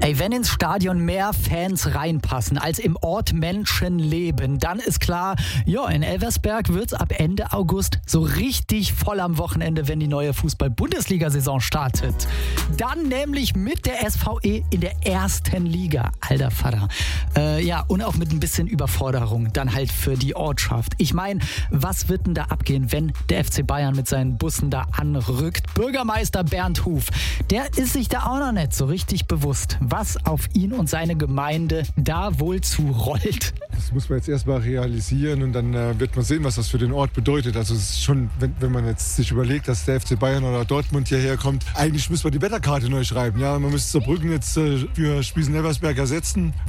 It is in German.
Ey, wenn ins Stadion mehr Fans reinpassen, als im Ort Menschen leben, dann ist klar, ja, in Elversberg wird's ab Ende August so richtig voll am Wochenende, wenn die neue Fußball-Bundesliga-Saison startet. Dann nämlich mit der SVE in der ersten Liga. Alter Vater. Ja, und auch mit ein bisschen Überforderung dann halt für die Ortschaft. Ich meine, was wird denn da abgehen, wenn der FC Bayern mit seinen Bussen da anrückt? Bürgermeister Bernd Huf, der ist sich da auch noch nicht so richtig bewusst, was auf ihn und seine Gemeinde da wohl zurollt. Das muss man jetzt erstmal realisieren und dann wird man sehen, was das für den Ort bedeutet. Also es ist schon, wenn man jetzt sich überlegt, dass der FC Bayern oder Dortmund hierher kommt, eigentlich müssen wir die Wetterkarte neu schreiben. Ja, man müsste Saarbrücken jetzt für Spießen-Elversberg ersetzen.